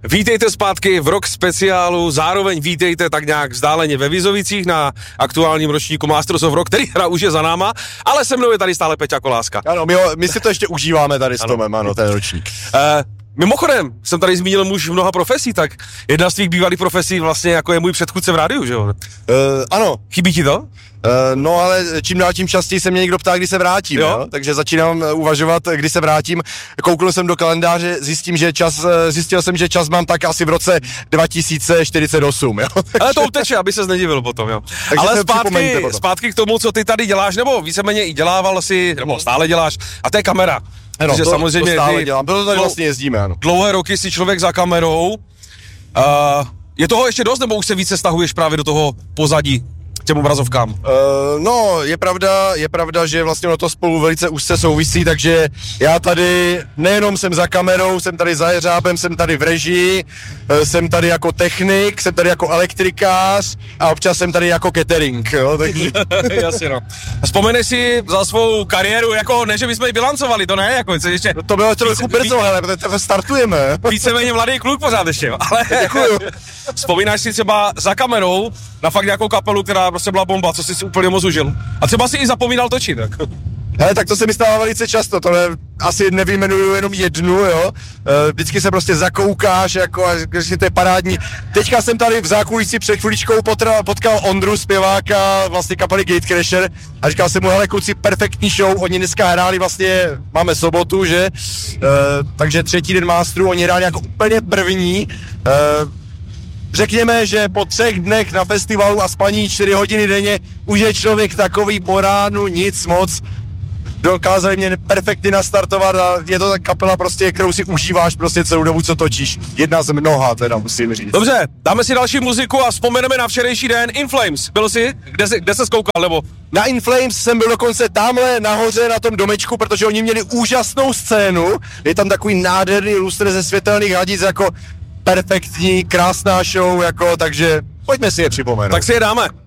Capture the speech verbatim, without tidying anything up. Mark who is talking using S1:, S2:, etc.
S1: Vítejte zpátky v Rock speciálu, zároveň vítejte tak nějak vzdáleně ve Vizovicích na aktuálním ročníku Masters of Rock, který hra už je za náma, ale se mnou je tady stále Peťa Koláska.
S2: Ano, my, ho, my si to ještě užíváme tady s ano. Tomem, ano, ten ročník.
S1: Uh, mimochodem, jsem tady zmínil muž mnoha profesí, tak jedna z tvých bývalých profesí vlastně jako je můj předchůdce v rádiu, že jo? Uh,
S2: ano.
S1: Chybí ti to?
S2: Uh, no ale čím dál tím častěji se mě někdo ptá, kdy se vrátím, jo? Jo? Takže začínám uvažovat, kdy se vrátím. Kouknul jsem do kalendáře, zjistím, že čas, zjistil jsem, že čas mám tak asi v roce dva tisíce čtyřicet osm, jo?
S1: Ale to uteče, aby ses nedivil potom, jo. Takže ale zpátky, zpátky k tomu, co ty tady děláš, nebo víceméně i dělával si, nebo stále děláš, a to je kamera.
S2: Ano,
S1: takže
S2: to,
S1: samozřejmě
S2: to stále
S1: ty,
S2: dělám, proto tady vlastně jezdíme, ano.
S1: Dlouhé roky si člověk za kamerou. Uh, je toho ještě dost, nebo už se více stahuješ právě do toho pozadí? Těm obrazovkám. Uh,
S2: no, je pravda, je pravda, že vlastně ono to spolu velice úzce souvisí, takže já tady nejenom jsem za kamerou, jsem tady za jeřábem, jsem tady v režii, jsem tady jako technik, jsem tady jako elektrikář a občas jsem tady jako catering, jo, takže...
S1: Jasně, no. Vzpomeneš si za svou kariéru, jako ne, že bychom ji bilancovali, to ne, jako co ještě...
S2: No to bylo trochu brzo, hele, protože startujeme.
S1: Víceméně mladý kluk pořád ještě, ale...
S2: Děkuju.
S1: Vzpomínáš si třeba za kamerou na fakt nějakou kapelu, která prostě byla bomba, co jsi si úplně moc užil. A třeba si i zapomínal točit, tak.
S2: Hele, tak to se mi stává velice často, tohle asi nevyjmenuju jenom jednu, jo. Vždycky se prostě zakoukáš, jako, a že to je parádní. Teďka jsem tady v zákulisí před chviličkou potra, potkal Ondru, zpěváka, vlastně kapely Gatecrasher, a říkal jsem mu, hele kluci, perfektní show, oni dneska hráli vlastně, máme sobotu, že, e, takže třetí den Masterů, oni hráli jako úplně první, e, Řekněme, že po třech dnech na festivalu a spaní čtyři hodiny denně už je člověk takový po ránu, nic moc. Dokázali mě perfektně nastartovat a je to tak kapela prostě, kterou si užíváš prostě celou dobu, co točíš. Jedna z mnoha, teda musím říct.
S1: Dobře, dáme si další muziku a vzpomeneme na včerejší den. In Flames, byl jsi? Kde, jsi, kde se zkoukal, nebo?
S2: Na In Flames jsem byl dokonce tamhle nahoře na tom domečku, protože oni měli úžasnou scénu. Je tam takový nádherný lustr ze světelných hadic, jako perfektní, krásná show, jako, takže pojďme si je připomenout.
S1: Tak si je dáme.